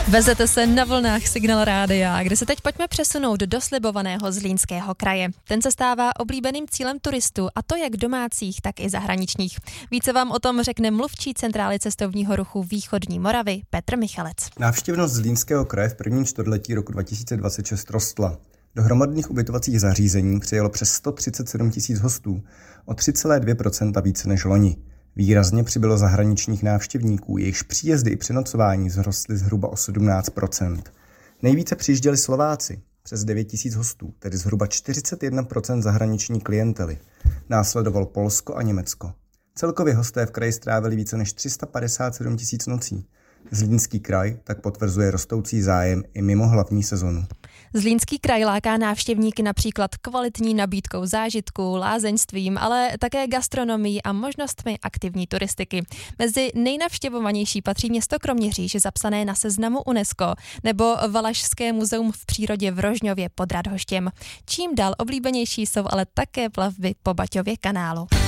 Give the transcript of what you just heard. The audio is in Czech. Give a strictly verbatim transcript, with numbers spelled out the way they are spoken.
Vezete se na vlnách Signál Rádia, kde se teď pojďme přesunout do slibovaného Zlínského kraje. Ten se stává oblíbeným cílem turistů, a to jak domácích, tak i zahraničních. Více vám o tom řekne mluvčí Centrály cestovního ruchu Východní Moravy Petr Michalec. Návštěvnost Zlínského kraje v prvním čtvrtletí roku dva tisíce dvacet šest rostla. Do hromadných ubytovacích zařízení přijelo přes sto třicet sedm tisíc hostů, o tři celá dvě procenta více než loni. Výrazně přibylo zahraničních návštěvníků, jejichž příjezdy i přenocování vzrostly zhruba o sedmnáct procent. Nejvíce přijížděli Slováci, přes devět tisíc hostů, tedy zhruba čtyřicet jedna procent zahraniční klientely. Následovalo Polsko a Německo. Celkově hosté v kraji strávili více než tři sta padesát sedm tisíc nocí. Zlínský kraj tak potvrzuje rostoucí zájem i mimo hlavní sezonu. Zlínský kraj láká návštěvníky například kvalitní nabídkou zážitku, lázeňstvím, ale také gastronomií a možnostmi aktivní turistiky. Mezi nejnavštěvovanější patří město Kroměříž, zapsané na seznamu UNESCO, nebo Valašské muzeum v přírodě v Rožňově pod Radhoštěm. Čím dál oblíbenější jsou ale také plavby po Baťově kanálu.